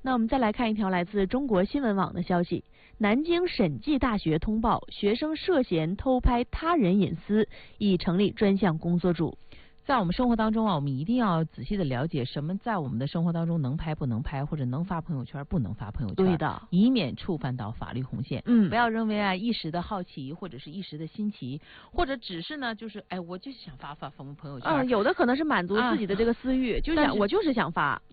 那我们再来看一条来自中国新闻网的消息：南京审计大学通报，学生涉嫌偷拍他人隐私，已成立专项工作组。 在我们生活当中啊，我们一定要仔细的了解什么在我们的生活当中能拍不能拍，或者能发朋友圈不能发朋友圈， 对的， 以免触犯到法律红线。不要认为啊一时的好奇或者是一时的新奇，或者只是呢就是我就是想发朋友圈。 有的可能是满足自己的这个私欲，我就是想发。